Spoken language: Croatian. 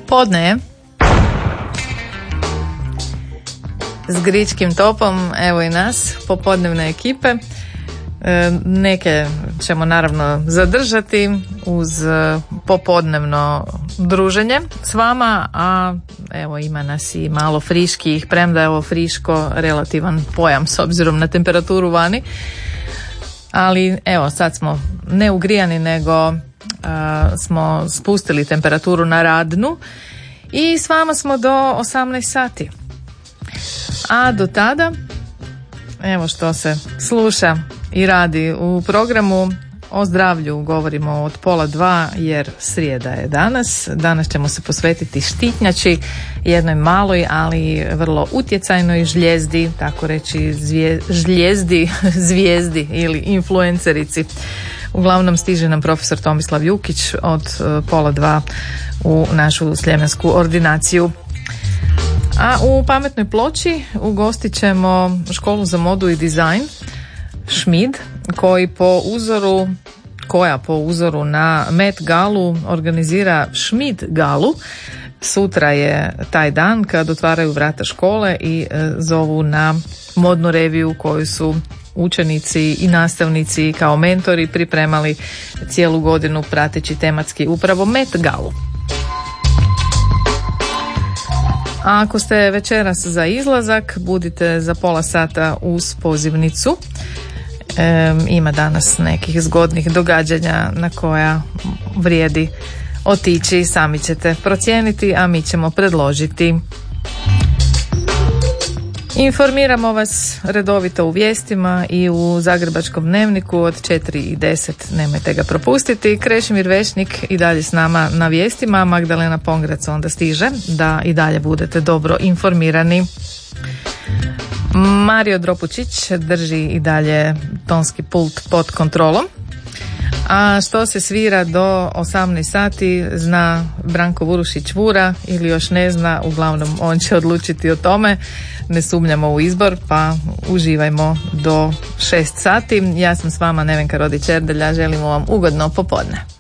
Podne je. S gričkim topom, evo i nas, popodnevne ekipe. Neke ćemo naravno zadržati uz popodnevno druženje s vama, a evo ima nas i malo friških, premda je ovo friško relativan pojam s obzirom na temperaturu vani. Ali evo, sad smo ne ugrijani, nego smo spustili temperaturu na radnu i s vama smo do 18 sati. A do tada, evo što se sluša i radi u programu, o zdravlju govorimo od 1:30 jer srijeda je danas. Danas ćemo se posvetiti štitnjači, jednoj maloj, ali vrlo utjecajnoj žljezdi, tako reći zvijezdi ili influencerici. Uglavnom stiže nam profesor Tomislav Jukić od 1:30 u našu sljemensku ordinaciju. A u pametnoj ploči ugostit ćemo školu za modu i dizajn Schmid, koja po uzoru na Met Galu organizira Schmid Galu. Sutra je taj dan kad otvaraju vrata škole i zovu na modnu reviju koju su učenici i nastavnici kao mentori pripremali cijelu godinu prateći tematski upravo Met Galu. A ako ste večeras za izlazak, budite za pola sata uz pozivnicu. Ima danas nekih zgodnih događanja na koja vrijedi otići, sami ćete procijeniti, a mi ćemo predložiti. Informiramo vas redovito u vijestima i u Zagrebačkom dnevniku od 4:10, nemojte ga propustiti. Krešimir Vešnik i dalje s nama na vijestima, Magdalena Pongrac onda stiže da i dalje budete dobro informirani. Mario Dropučić drži i dalje tonski pult pod kontrolom. A što se svira do 18 sati zna Branko Vurušić-Vura ili još ne zna, uglavnom on će odlučiti o tome. Ne sumnjamo u izbor, pa uživajmo do 6 sati. Ja sam s vama Nevenka Rodić-Erdelja, želimo vam ugodno popodne.